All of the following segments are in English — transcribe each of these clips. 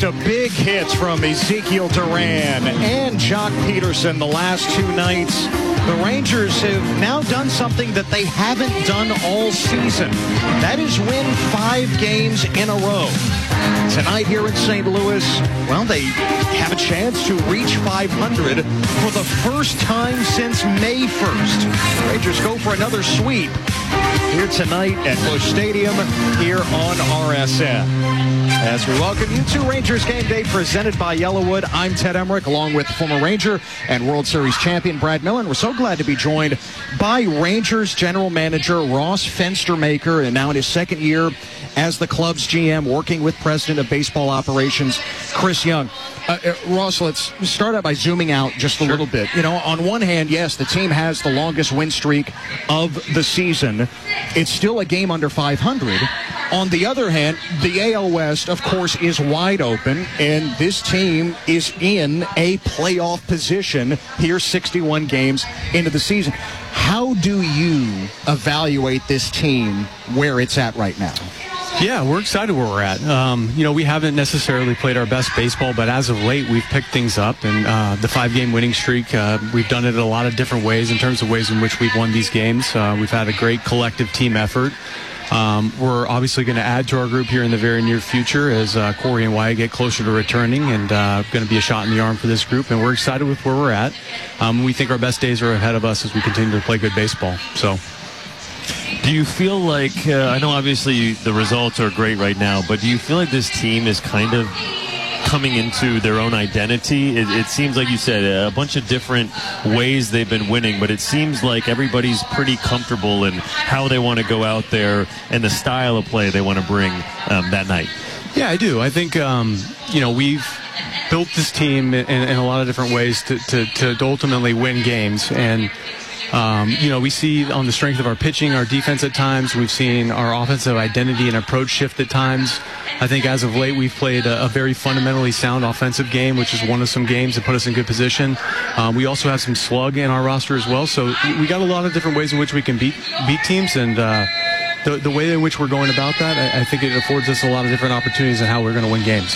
just a big hits from Ezekiel Duran and Jock Peterson the last two nights. The Rangers have now done something that they haven't done all season. That is win 5 games in a row. Tonight here in St. Louis, well, they have a chance to reach 500 for the first time since May 1st. Rangers go for another sweep here tonight at Busch Stadium here on RSN. As we welcome you to Rangers Game Day presented by Yellowwood, I'm Ted Emmerich along with former Ranger and World Series champion Brad Miller. We're so glad to be joined by Rangers general manager Ross Fenstermaker, and now in his second year as the club's GM, working with president of baseball operations Chris Young. Ross, let's start out by zooming out just a little bit. You know, on one hand, yes, the team has the longest win streak of the season. It's still a game under 500. On the other hand, the AL West, of course, is wide open, and this team is in a playoff position here 61 games into the season. How do you evaluate this team where it's at right now? Yeah, we're excited where we're at. You know, we haven't necessarily played our best baseball, but as of late, we've picked things up. And the 5-game winning streak, we've done it a lot of different ways in terms of ways in which we've won these games. We've had a great collective team effort. We're obviously going to add to our group here in the very near future as Corey and Wyatt get closer to returning, and going to be a shot in the arm for this group. And we're excited with where we're at. We think our best days are ahead of us as we continue to play good baseball. So. Do you feel like, I know obviously the results are great right now, but do you feel like this team is kind of coming into their own identity? It seems like you said a bunch of different ways they've been winning, but it seems like everybody's pretty comfortable in how they want to go out there and the style of play they want to bring that night. Yeah, I do. I think, you know, we've built this team in a lot of different ways to ultimately win games. And you know, we see on the strength of our pitching, our defense at times. We've seen our offensive identity and approach shift at times. I think as of late, we've played a very fundamentally sound offensive game, which has won us some games and put us in good position. We also have some slug in our roster as well. So we got a lot of different ways in which we can beat teams. And the way in which we're going about that, I think it affords us a lot of different opportunities in how we're going to win games.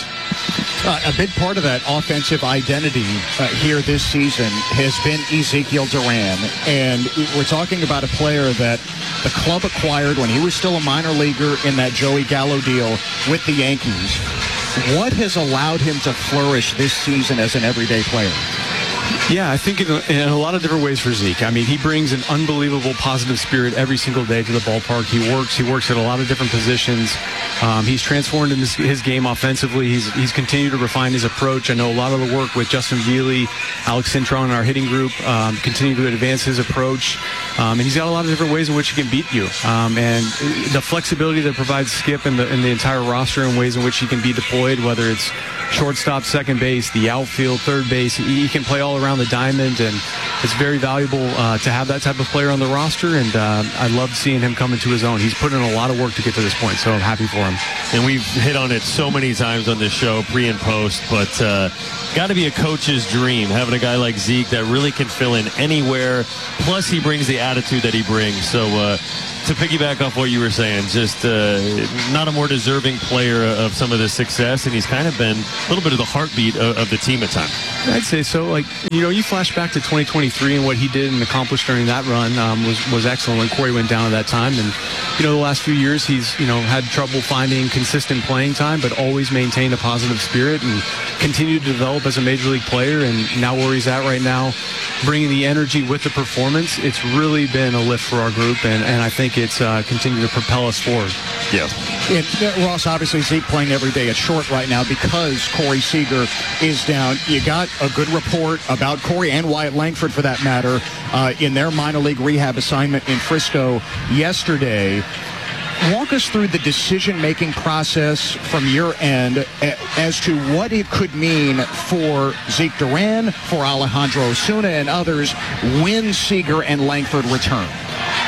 A big part of that offensive identity here this season has been Ezekiel Duran. And we're talking about a player that the club acquired when he was still a minor leaguer in that Joey Gallo deal with the Yankees. What has allowed him to flourish this season as an everyday player? Yeah, I think in a lot of different ways for Zeke. I mean, he brings an unbelievable positive spirit every single day to the ballpark. He works at a lot of different positions. He's transformed in his game offensively. He's continued to refine his approach. I know a lot of the work with Justin Veely, Alex Cintron in our hitting group continue to advance his approach. And he's got a lot of different ways in which he can beat you. And the flexibility that provides Skip and the entire roster in ways in which he can be deployed, whether it's shortstop, second base, the outfield, third base. He can play all around the diamond, and it's very valuable to have that type of player on the roster, and I love seeing him come into his own. He's put in a lot of work to get to this point, so I'm happy for him. And we've hit on it so many times on this show, pre and post, but got to be a coach's dream, having a guy like Zeke that really can fill in anywhere, plus he brings the attitude that he brings. So to piggyback off what you were saying, just not a more deserving player of some of this success, and he's kind of been a little bit of the heartbeat of the team at times. I'd say so. Like, you know, you flash back to 2023 and what he did and accomplished during that run was excellent when Corey went down at that time. And, you know, the last few years he's, you know, had trouble finding consistent playing time, but always maintained a positive spirit and continued to develop as a major league player. And now where he's at right now, bringing the energy with the performance, it's really been a lift for our group, and I think it's continued to propel us forward. Yeah. Ross, obviously Zeke playing every day at short right now because Corey Seager is down. You got a good report about Corey and Wyatt Langford, for that matter, in their minor league rehab assignment in Frisco yesterday. Walk us through the decision-making process from your end as to what it could mean for Zeke Duran, for Alejandro Osuna, and others when Seager and Langford return.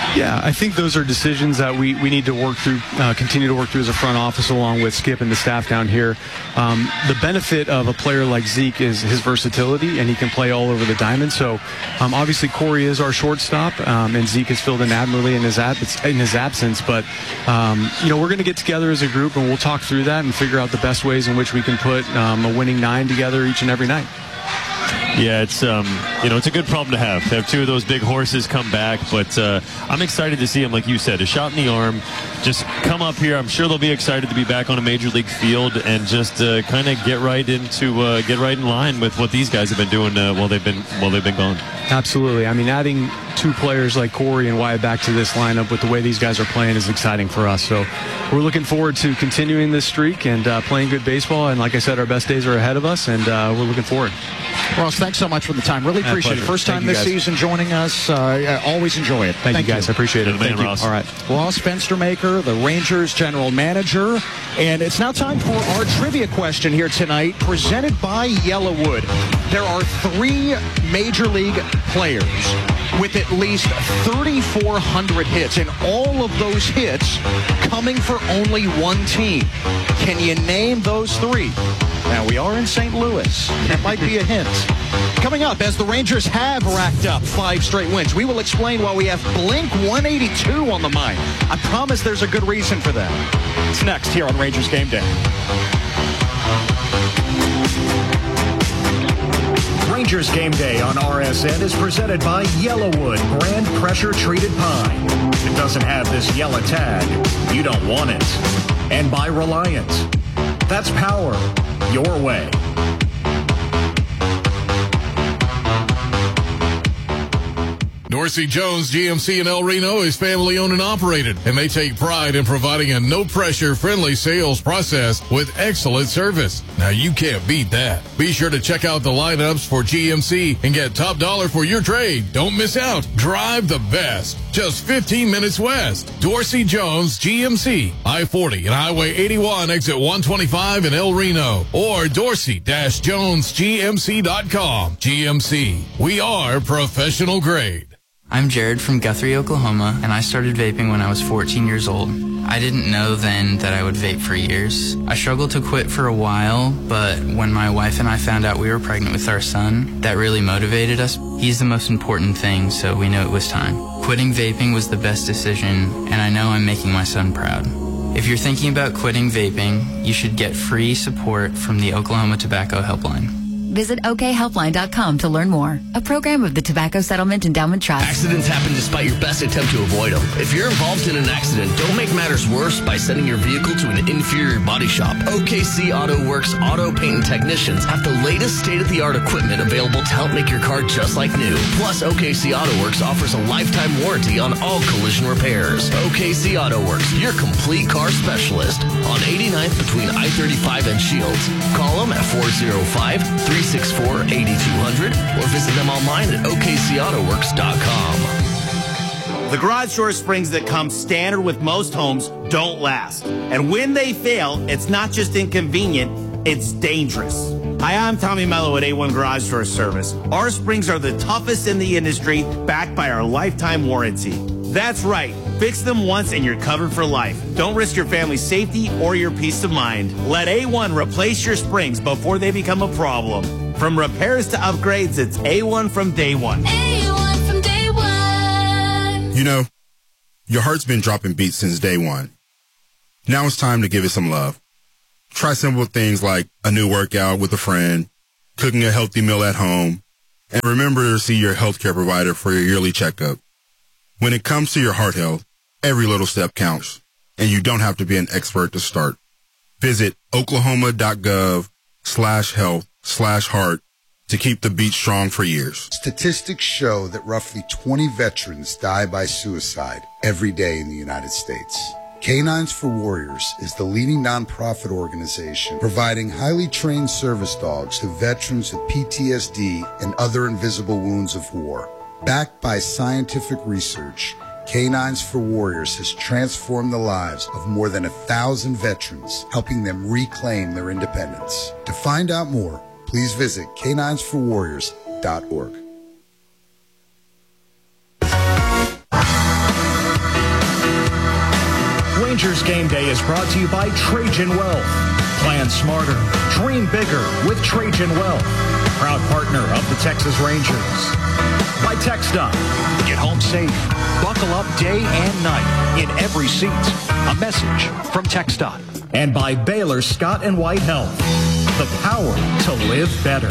Yeah, I think those are decisions that we need to work through, continue to work through as a front office along with Skip and the staff down here. The benefit of a player like Zeke is his versatility, and he can play all over the diamond. So obviously Corey is our shortstop, and Zeke has filled in admirably in his absence. But, we're going to get together as a group, and we'll talk through that and figure out the best ways in which we can put a winning 9 together each and every night. Yeah, it's it's a good problem to have two of those big horses come back, but I'm excited to see him, like you said, a shot in the arm, just come up here. I'm sure they'll be excited to be back on a major league field and just kind of get right in line with what these guys have been doing while they've been gone. Absolutely. I mean, adding 2 players like Corey and Wyatt back to this lineup with the way these guys are playing is exciting for us. So we're looking forward to continuing this streak and playing good baseball. And like I said, our best days are ahead of us, and we're looking forward. Ross, thanks so much for the time. Really appreciate it. First time this season joining us. Always enjoy it. Thank you, guys. I appreciate it. Thank you, Ross. All right. Ross Fenstermaker, the Rangers general manager. And it's now time for our trivia question here tonight, presented by Yellowwood. There are 3 major league players with at least 3,400 hits, and all of those hits coming for only one team. Can you name those 3? Now, we are in St. Louis. That might be a hint. Coming up, as the Rangers have racked up 5 straight wins, we will explain why we have Blink 182 on the mind. I promise there's a good reason for that. It's next here on Rangers Game Day. Rangers Game Day on RSN is presented by Yellowwood brand pressure treated pine. If it doesn't have this yellow tag, you don't want it. And by Reliant. That's power your way. Dorsey Jones GMC in El Reno is family owned and operated, and they take pride in providing a no-pressure, friendly sales process with excellent service. Now, you can't beat that. Be sure to check out the lineups for GMC and get top dollar for your trade. Don't miss out. Drive the best. Just 15 minutes west. Dorsey Jones GMC, I-40 and Highway 81, exit 125 in El Reno, or dorsey-jonesgmc.com. GMC, we are professional grade. I'm Jared from Guthrie, Oklahoma, and I started vaping when I was 14 years old. I didn't know then that I would vape for years. I struggled to quit for a while, but when my wife and I found out we were pregnant with our son, that really motivated us. He's the most important thing, so we knew it was time. Quitting vaping was the best decision, and I know I'm making my son proud. If you're thinking about quitting vaping, you should get free support from the Oklahoma Tobacco Helpline. Visit okhelpline.com to learn more. A program of the Tobacco Settlement Endowment Trust. Accidents happen despite your best attempt to avoid them. If you're involved in an accident, don't make matters worse by sending your vehicle to an inferior body shop. OKC Auto Works auto paint and technicians have the latest state-of-the-art equipment available to help make your car just like new. Plus, OKC Auto Works offers a lifetime warranty on all collision repairs. OKC Auto Works, your complete car specialist on 89th between I-35 and Shields. Call them at 405-364-8200 or visit them online at okcautoworks.com. The garage door springs that come standard with most homes don't last. And when they fail, it's not just inconvenient, it's dangerous. Hi, I'm Tommy Mello at A1 Garage Door Service. Our springs are the toughest in the industry, backed by our lifetime warranty. That's right. Fix them once and you're covered for life. Don't risk your family's safety or your peace of mind. Let A1 replace your springs before they become a problem. From repairs to upgrades, it's A1 from day one. A1 from day one. You know, your heart's been dropping beats since day one. Now it's time to give it some love. Try simple things like a new workout with a friend, cooking a healthy meal at home, and remember to see your healthcare provider for your yearly checkup. When it comes to your heart health, every little step counts, and you don't have to be an expert to start. Visit oklahoma.gov/health/heart to keep the beat strong for years. Statistics show that roughly 20 veterans die by suicide every day in the United States. Canines for Warriors is the leading nonprofit organization providing highly trained service dogs to veterans with PTSD and other invisible wounds of war. Backed by scientific research, Canines for Warriors has transformed the lives of more than 1,000 veterans, helping them reclaim their independence. To find out more, please visit caninesforwarriors.org. Rangers Game Day is brought to you by Trajan Wealth. Plan smarter, dream bigger with Trajan Wealth. Proud partner of the Texas Rangers. By TxDOT. Get home safe. Buckle up day and night in every seat. A message from TxDOT. And by Baylor Scott & White Health. The power to live better.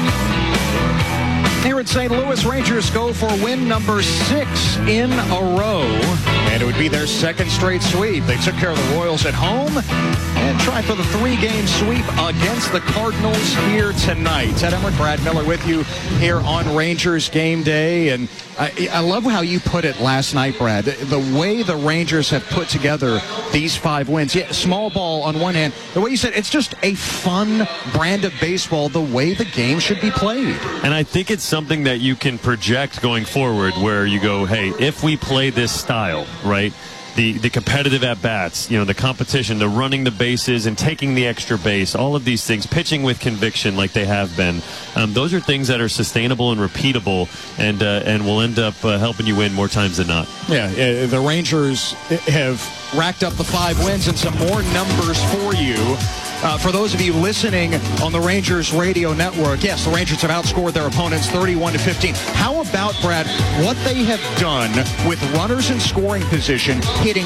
Here in St. Louis, Rangers go for win number 6 in a row. And it would be their second straight sweep. They took care of the Royals at home and try for the 3-game sweep against the Cardinals here tonight. Ted Emmerich, Brad Miller with you here on Rangers Game Day. And I love how you put it last night, Brad. The way the Rangers have put together these 5 wins. Yeah, small ball on one hand. The way you said, it's just a fun brand of baseball, the way the game should be played. And I think it's something that you can project going forward where you go, hey, if we play this style, right, the competitive at-bats, the competition, the running the bases and taking the extra base, all of these things, pitching with conviction like they have been, those are things that are sustainable and repeatable and will end up helping you win more times than not. Yeah, the Rangers have racked up the 5 wins and some more numbers for you. For those of you listening on the Rangers radio network, yes, the Rangers have outscored their opponents 31-15. How about, Brad, what they have done with runners in scoring position, hitting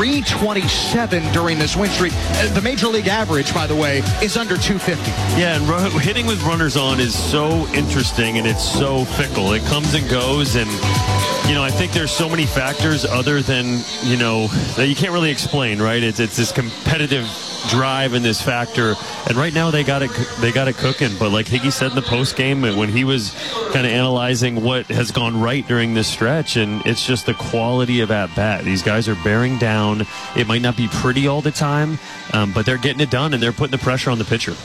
.327 during this win streak? The Major League average, by the way, is under .250. Yeah, and hitting with runners on is so interesting, and it's so fickle. It comes and goes, and I think there's so many factors other than, that you can't really explain, right? It's this competitive drive and this factor, and right now they got it cooking. But like Higgy said in the post game when he was kind of analyzing what has gone right during this stretch, and it's just the quality of at bat. These guys are bearing down. It might not be pretty all the time, but they're getting it done, and they're putting the pressure on the pitcher.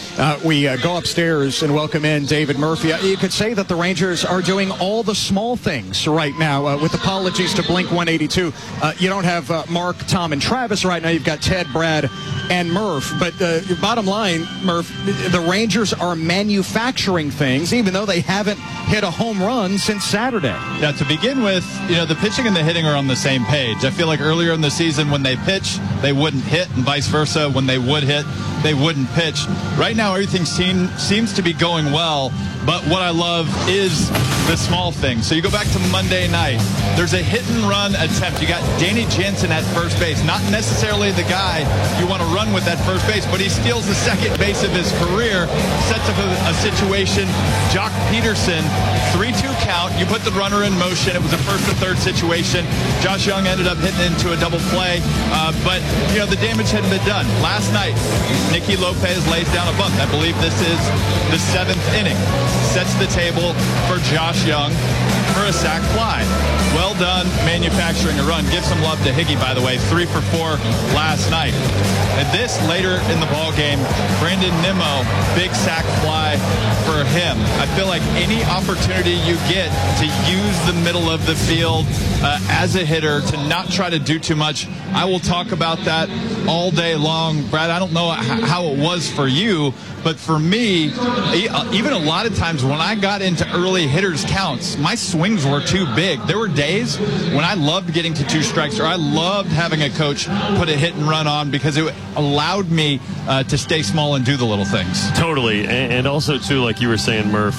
We go upstairs and welcome in David Murphy. You could say that the Rangers are doing all the small things right now, with apologies to Blink 182. You don't have Mark, Tom, and Travis right now. You've got Ted, Brad, and Murph. But bottom line, Murph, the Rangers are manufacturing things, even though they haven't hit a home run since Saturday. Yeah, to begin with, the pitching and the hitting are on the same page. I feel like earlier in the season when they pitch, they wouldn't hit, and vice versa. When they would hit, they wouldn't pitch. Right now, everything seems to be going well, but what I love is the small things. So you go back to Monday night. There's a hit-and-run attempt. You got Danny Jansen at first base. Not necessarily the guy you want to run with at first base, but he steals the second base of his career, sets up a situation. Jock Peterson, 3-2 count. You put the runner in motion. It was a first and third situation. Josh Young ended up hitting into a double play, but the damage hadn't been done. Last night, Nicky Lopez lays down a bunt. I believe this is the 7th inning. Sets the table for Josh Young for a sac fly. Well done manufacturing a run. Give some love to Higgy, by the way. 3 for 4 last night. And this later in the ball game, Brandon Nimmo, big sac fly for him. I feel like any opportunity you get to use the middle of the field as a hitter, to not try to do too much. I will talk about that all day long. Brad, I don't know how it was for you, but for me, even a lot of times when I got into early hitters counts, my swings were too big. There were days when I loved getting to 2 strikes, or I loved having a coach put a hit and run on, because it allowed me to stay small and do the little things. Totally. And also, too, like you were saying, Murph,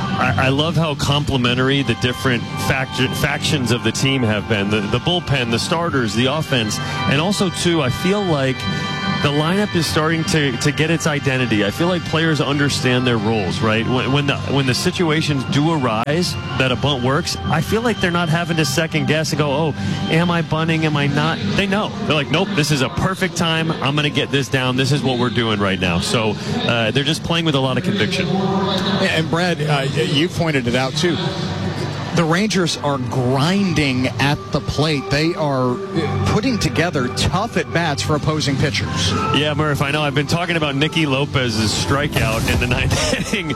I love how complementary the different factions of the team have been. The bullpen, the starters, the offense. And also, too, I feel like the lineup is starting to get its identity. I feel like players understand their roles, right? When the situations do arise that a bunt works, I feel like they're not having to second guess and go, oh, am I bunting, am I not? They know. They're like, nope, this is a perfect time. I'm going to get this down. This is what we're doing right now. So they're just playing with a lot of conviction. Yeah, and Brad, you pointed it out too. The Rangers are grinding at the plate. They are putting together tough at-bats for opposing pitchers. Yeah, Murph, I know. I've been talking about Nicky Lopez's strikeout in the 9th inning,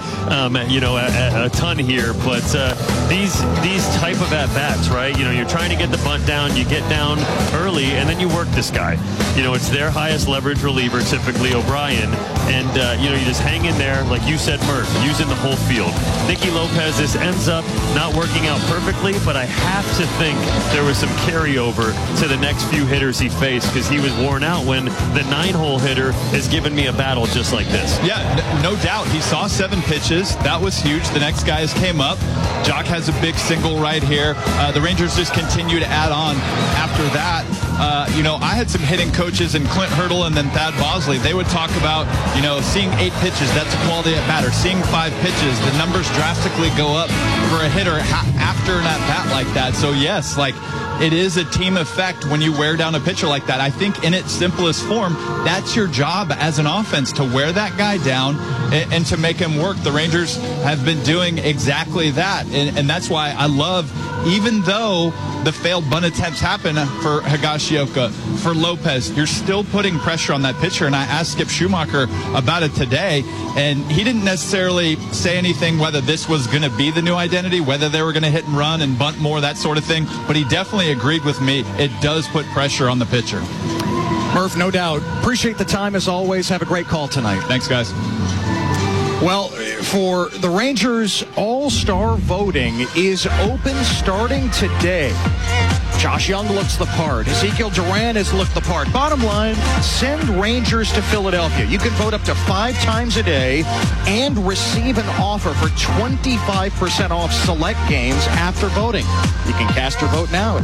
a ton here. But these type of at-bats, right? You're trying to get the bunt down. You get down early, and then you work this guy. It's their highest leverage reliever, typically O'Brien. And, you just hang in there, like you said, Murph, using the whole field. Nicky Lopez, this ends up not working out perfectly, but I have to think there was some carryover to the next few hitters he faced because he was worn out when the 9-hole hitter has given me a battle just like this. Yeah, no doubt. He saw 7 pitches. That was huge. The next guys came up. Jock has a big single right here. The Rangers just continue to add on after that. I had some hitting coaches in Clint Hurdle and then Thad Bosley. They would talk about, seeing 8 pitches, that's a quality at bat, or seeing 5 pitches. The numbers drastically go up for a hitter after an at bat like that. So yes, it is a team effect when you wear down a pitcher like that. I think in its simplest form, that's your job as an offense, to wear that guy down and to make him work. The Rangers have been doing exactly that. And that's why I love, even though the failed bunt attempts happen for Higashioka, for Lopez, you're still putting pressure on that pitcher. And I asked Skip Schumacher about it today, and he didn't necessarily say anything whether this was going to be the new identity, whether they were going to hit and run and bunt more, that sort of thing. But he definitely agreed with me. It does put pressure on the pitcher. Murph, no doubt. Appreciate the time as always. Have a great call tonight. Thanks, guys. Well, for the Rangers, all-star voting is open starting today. Josh Young looks the part. Ezekiel Duran has looked the part. Bottom line, send Rangers to Philadelphia. You can vote up to 5 times a day and receive an offer for 25% off select games after voting. You can cast your vote now at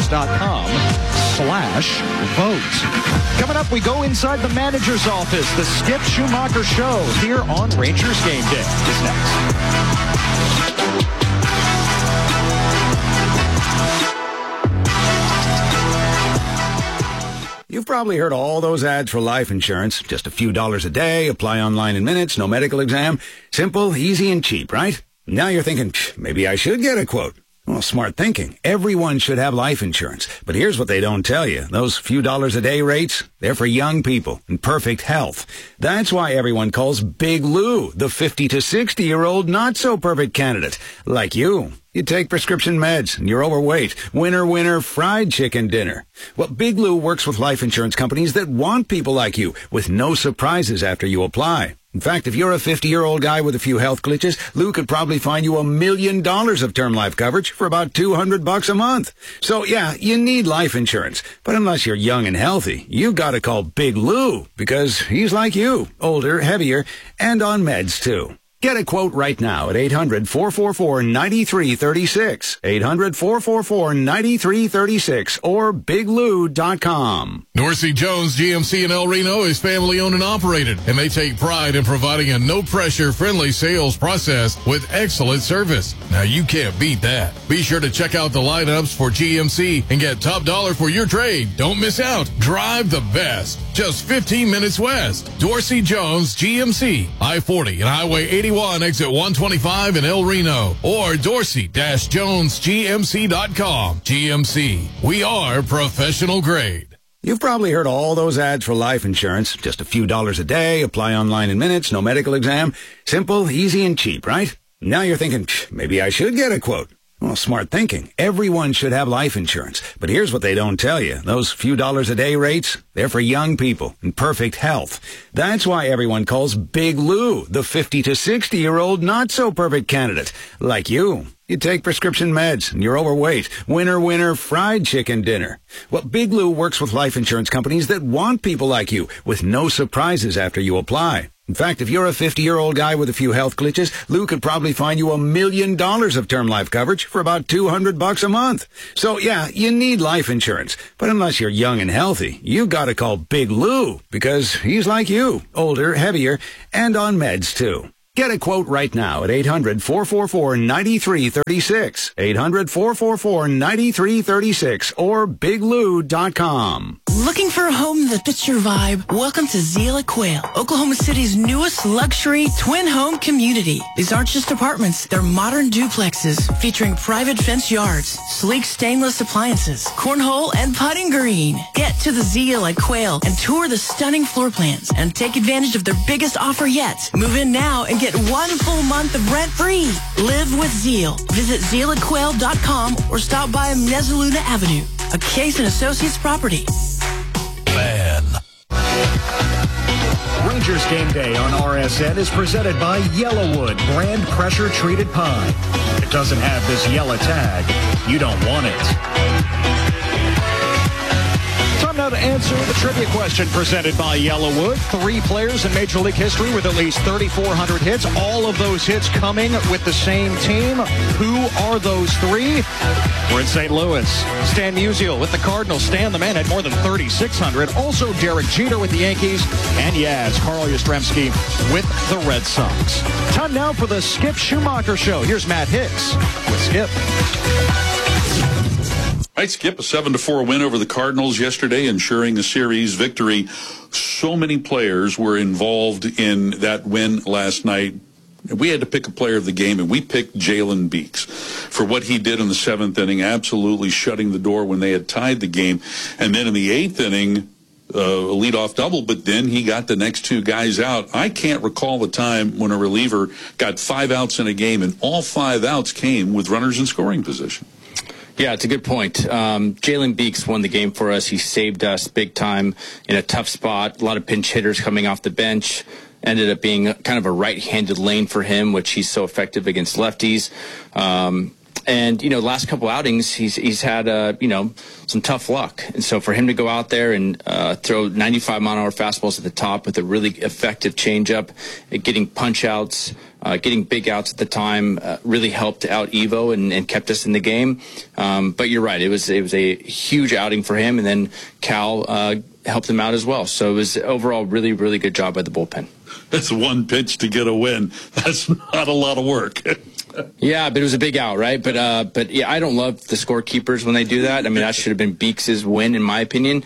Rangers.com/vote. Coming up, we go inside the manager's office. The Skip Schumacher Show here on Rangers Game Day is next. You've probably heard all those ads for life insurance. Just a few dollars a day, apply online in minutes, no medical exam. Simple, easy, and cheap, right? Now you're thinking, maybe I should get a quote. Well, smart thinking. Everyone should have life insurance. But here's what they don't tell you. Those few dollars a day rates, they're for young people in perfect health. That's why everyone calls Big Lou the 50 to 60-year-old not-so-perfect candidate. Like you. You take prescription meds, and you're overweight. Winner, winner, fried chicken dinner. Well, Big Lou works with life insurance companies that want people like you, with no surprises after you apply. In fact, if you're a 50-year-old guy with a few health glitches, Lou could probably find you $1 million of term life coverage for about $200 a month. So yeah, you need life insurance. But unless you're young and healthy, you gotta call Big Lou, because he's like you, older, heavier, and on meds too. Get a quote right now at 800-444-9336. 800-444-9336 or biglou.com. Dorsey Jones GMC in El Reno is family owned and operated, and they take pride in providing a no-pressure, friendly sales process with excellent service. Now, you can't beat that. Be sure to check out the lineups for GMC and get top dollar for your trade. Don't miss out. Drive the best. Just 15 minutes west. Dorsey Jones GMC, I-40 and Highway 81, exit 125 in El Reno, or dorsey-jonesgmc.com. GMC, we are professional grade. You've probably heard all those ads for life insurance. Just a few dollars a day, apply online in minutes, no medical exam. Simple, easy, and cheap, right? Now you're thinking, maybe I should get a quote. Well, smart thinking. Everyone should have life insurance. But here's what they don't tell you. Those few dollars a day rates, they're for young people in perfect health. That's why everyone calls Big Lou the 50 to 60-year-old not-so-perfect candidate. Like you. You take prescription meds, and you're overweight. Winner, winner, fried chicken dinner. Well, Big Lou works with life insurance companies that want people like you, with no surprises after you apply. In fact, if you're a 50-year-old guy with a few health glitches, Lou could probably find you $1 million of term life coverage for about $200 a month. So yeah, you need life insurance. But unless you're young and healthy, you gotta call Big Lou, because he's like you, older, heavier, and on meds too. Get a quote right now at 800-444-9336. 800-444-9336 or biglou.com. Looking for a home that fits your vibe? Welcome to Zeal at Quail, Oklahoma City's newest luxury twin home community. These aren't just apartments. They're modern duplexes featuring private fence yards, sleek stainless appliances, cornhole, and putting green. Get to the Zeal at Quail and tour the stunning floor plans and take advantage of their biggest offer yet. Move in now and get 1 full month of rent-free. Live with Zeal. Visit zealatquail.com or stop by Mezzaluna Avenue, a Case & Associates property. Man. Rangers Game Day on RSN is presented by Yellowwood brand pressure treated pine. It doesn't have this yellow tag. You don't want it. Time now to answer the trivia question presented by Yellowwood. 3 players in Major League history with at least 3,400 hits. All of those hits coming with the same team. Who are those 3? We're in St. Louis. Stan Musial with the Cardinals. Stan, the man, had more than 3,600. Also Derek Jeter with the Yankees. And yes, Carl Yastrzemski with the Red Sox. Time now for the Skip Schumacher Show. Here's Matt Hicks with Skip. Right, Skip, a 7-4 win over the Cardinals yesterday, ensuring a series victory. So many players were involved in that win last night. We had to pick a player of the game, and we picked Jalen Beeks for what he did in the 7th inning, absolutely shutting the door when they had tied the game. And then in the 8th inning, a leadoff double, but then he got the next 2 guys out. I can't recall the time when a reliever got 5 outs in a game, and all 5 outs came with runners in scoring position. Yeah, it's a good point. Jalen Beeks won the game for us. He saved us big time in a tough spot. A lot of pinch hitters coming off the bench. Ended up being kind of a right-handed lane for him, which he's so effective against lefties. And, last couple outings, he's had, some tough luck. And so for him to go out there and throw 95-mile-an-hour fastballs at the top with a really effective changeup, getting punch-outs, getting big outs at the time, really helped out Evo and kept us in the game. But you're right, it was a huge outing for him, and then Cal helped him out as well. So it was overall really, really good job by the bullpen. That's 1 pitch to get a win. That's not a lot of work. Yeah, but it was a big out, right? But yeah, I don't love the scorekeepers when they do that. I mean, that should have been Beeks' win, in my opinion.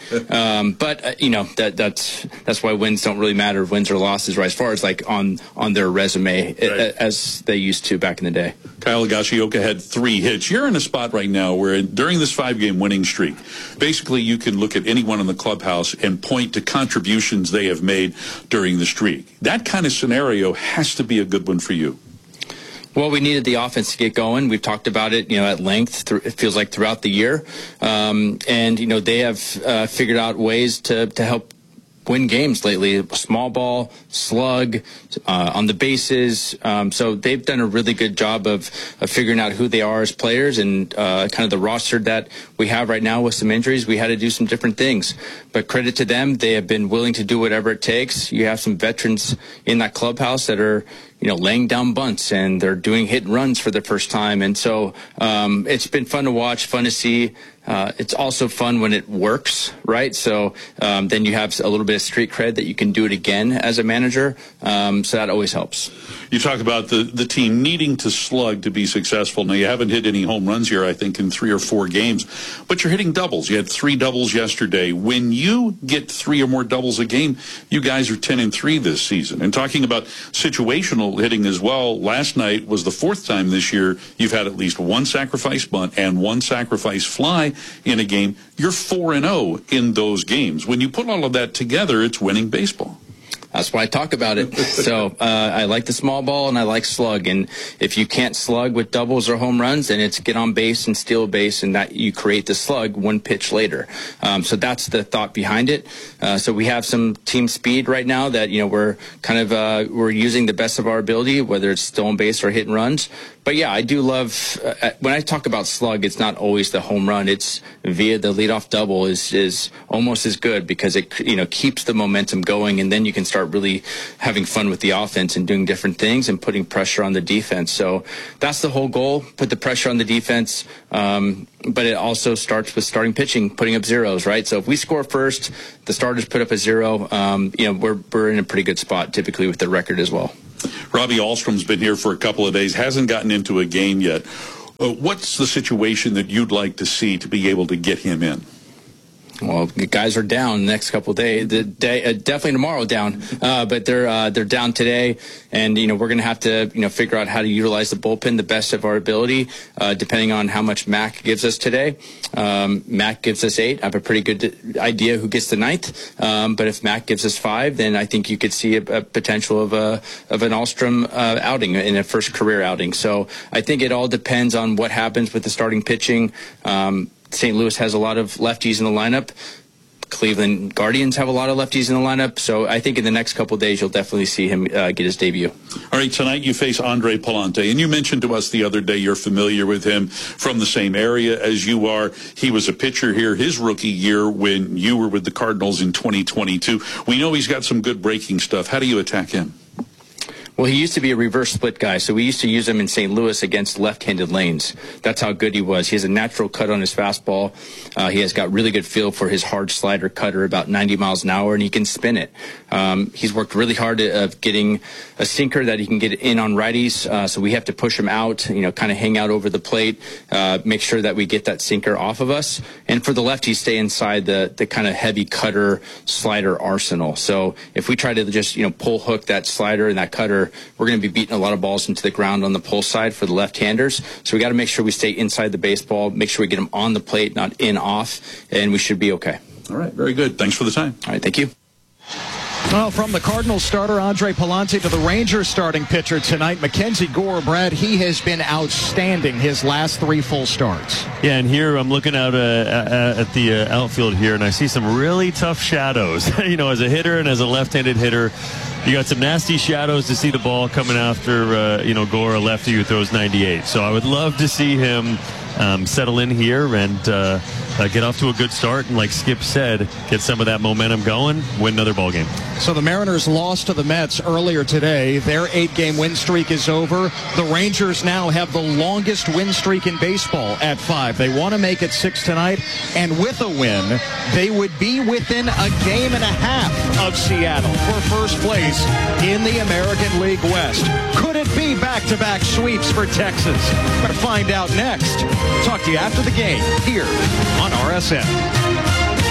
That's why wins don't really matter, wins or losses, right? As far as like on their resume, right, as they used to back in the day. Kyle Higashioka had 3 hits. You're in a spot right now where during this 5-game winning streak, basically you can look at anyone in the clubhouse and point to contributions they have made during the streak. That kind of scenario has to be a good one for you. Well, we needed the offense to get going. We've talked about it, at length. It feels like throughout the year, and they have figured out ways to help win games lately. Small ball, slug, on the bases. So they've done a really good job of figuring out who they are as players, and kind of the roster that we have right now with some injuries. We had to do some different things, but credit to them. They have been willing to do whatever it takes. You have some veterans in that clubhouse that are laying down bunts, and they're doing hit and runs for the first time. And so it's been fun to watch, fun to see. It's also fun when it works, right? So then you have a little bit of street cred that you can do it again as a manager. So that always helps. You talk about the team needing to slug to be successful. Now, you haven't hit any home runs here, I think, in 3 or 4 games, but you're hitting doubles. You had 3 doubles yesterday. When you get 3 or more doubles a game, you guys are 10-3 this season. And talking about situational hitting as well, last night was the 4th time this year you've had at least 1 sacrifice bunt and 1 sacrifice fly in a game. You're 4-0 in those games. When you put all of that together, it's winning baseball. That's why I talk about it. So I like the small ball and I like slug. And if you can't slug with doubles or home runs, then it's get on base and steal a base, and that you create the slug 1 pitch later. So that's the thought behind it. So we have some team speed right now that we're kind of we're using the best of our ability, whether it's stolen base or hit and runs. But yeah, I do love when I talk about slug, it's not always the home run. It's via the leadoff double is almost as good, because it keeps the momentum going, and then you can start really having fun with the offense and doing different things and putting pressure on the defense. So that's the whole goal: put the pressure on the defense. But it also starts with starting pitching, putting up zeros, right? So if we score first, the starters put up a 0. We're in a pretty good spot typically with the record as well. Robbie Alstrom's been here for a couple of days, hasn't gotten into a game yet. What's the situation that you'd like to see to be able to get him in? Well, the guys are down the next couple of days. Definitely tomorrow down, but they're down today, and we're going to have to figure out how to utilize the bullpen the best of our ability, depending on how much Mac gives us today. Mac gives us 8. I have a pretty good idea who gets the 9th, but if Mac gives us 5, then I think you could see a potential of an Alstrom outing in a first career outing. So I think it all depends on what happens with the starting pitching. St. Louis has a lot of lefties in the lineup. Cleveland Guardians have a lot of lefties in the lineup, so I think in the next couple of days you'll definitely see him get his debut. All right, tonight you face Andre Palante, and you mentioned to us the other day you're familiar with him from the same area as you are. He was a pitcher here his rookie year when you were with the Cardinals in 2022. We know he's got some good breaking stuff. How do you attack him? Well, he used to be a reverse split guy, so we used to use him in St. Louis against left-handed lanes. That's how good he was. He has a natural cut on his fastball. He has got really good feel for his hard slider cutter, about 90 miles an hour, and he can spin it. He's worked really hard at getting a sinker that he can get in on righties, so we have to push him out, kind of hang out over the plate, make sure that we get that sinker off of us. And for the lefties, stay inside the kind of heavy cutter slider arsenal. So if we try to just, pull hook that slider and that cutter, we're going to be beating a lot of balls into the ground on the pull side for the left-handers. So we got to make sure we stay inside the baseball, make sure we get them on the plate, not in off, and we should be okay. All right, very good. Thanks for the time. All right, thank you. Well, from the Cardinals starter Andre Palante to the Rangers starting pitcher tonight, Mackenzie Gore. Brad, he has been outstanding his last 3 full starts. Yeah, and here I'm looking out at the outfield here, and I see some really tough shadows. As a hitter and as a left-handed hitter, you got some nasty shadows to see the ball coming after, Gore, a lefty who throws 98. So I would love to see him settle in here and get off to a good start. And like Skip said, get some of that momentum going, win another ball game. So the Mariners lost to the Mets earlier today. Their 8-game win streak is over. The Rangers now have the longest win streak in baseball at 5. They want to make it 6 tonight. And with a win, they would be within a game and a half of Seattle for first place in the American League West. Could it be back-to-back sweeps for Texas? We're going to find out next. Talk to you after the game here on RSN.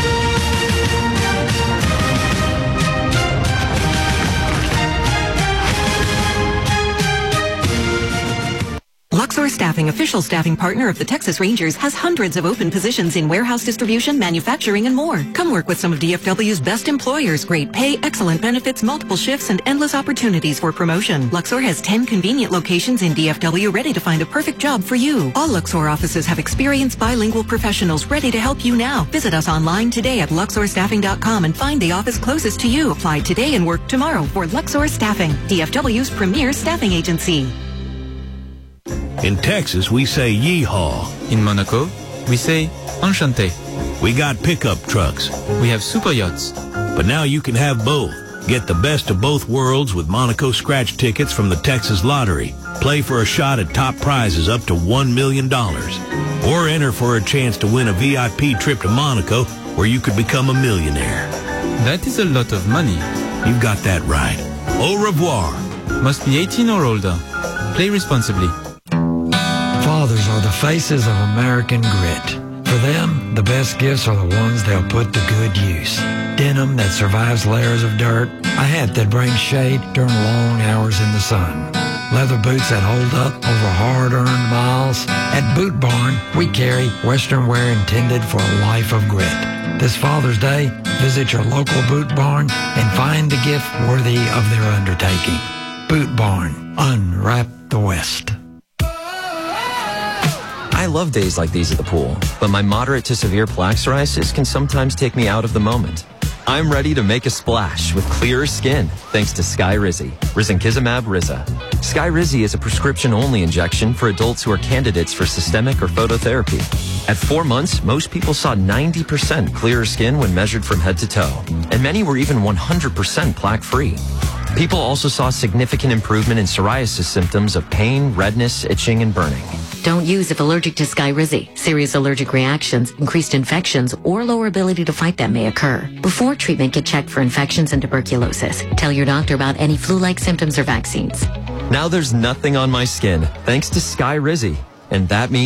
Luxor Staffing, official staffing partner of the Texas Rangers, has hundreds of open positions in warehouse distribution, manufacturing, and more. Come work with some of DFW's best employers. Great pay, excellent benefits, multiple shifts, and endless opportunities for promotion. Luxor has 10 convenient locations in DFW ready to find a perfect job for you. All Luxor offices have experienced bilingual professionals ready to help you now. Visit us online today at luxorstaffing.com and find the office closest to you. Apply today and work tomorrow for Luxor Staffing, DFW's premier staffing agency. In Texas, we say yeehaw. In Monaco, we say enchanté. We got pickup trucks. We have super yachts. But now you can have both. Get the best of both worlds with Monaco scratch tickets from the Texas Lottery. Play for a shot at top prizes up to $1 million. Or enter for a chance to win a VIP trip to Monaco where you could become a millionaire. That is a lot of money. You've got that right. Au revoir. Must be 18 or older. Play responsibly. Fathers are the faces of American grit. For them, the best gifts are the ones they'll put to good use. Denim that survives layers of dirt, a hat that brings shade during long hours in the sun, leather boots that hold up over hard-earned miles. At Boot Barn, we carry Western wear intended for a life of grit. This Father's Day, visit your local Boot Barn and find a gift worthy of their undertaking. Boot Barn, unwrap the West. I love days like these at the pool, but my moderate to severe plaque psoriasis can sometimes take me out of the moment. I'm ready to make a splash with clearer skin thanks to Skyrizi, Risankizumab Riza. Skyrizi is a prescription-only injection for adults who are candidates for systemic or phototherapy. At 4 months, most people saw 90% clearer skin when measured from head to toe, and many were even 100% plaque-free. People also saw significant improvement in psoriasis symptoms of pain, redness, itching, and burning. Don't use if allergic to Skyrizi. Serious allergic reactions, increased infections, or lower ability to fight them may occur. Before treatment, get checked for infections and tuberculosis. Tell your doctor about any flu-like symptoms or vaccines. Now there's nothing on my skin thanks to Skyrizi, and that means